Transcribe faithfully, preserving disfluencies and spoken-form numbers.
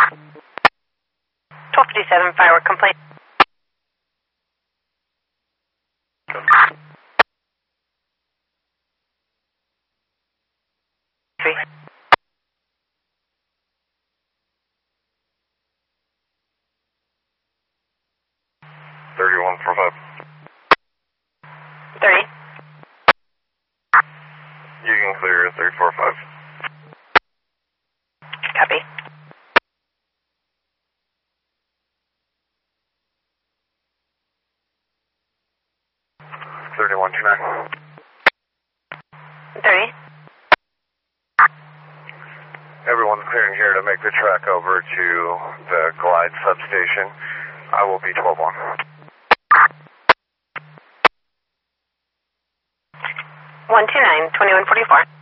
twelve fifty-seven, firework complaint. Three. thirty-one four five. thirty. You can clear three four five. Copy. thirty-one two nine. thirty. Everyone's clearing here to make the track over to the Glide substation. I will be twelve one. one two nine, twenty-one forty-four.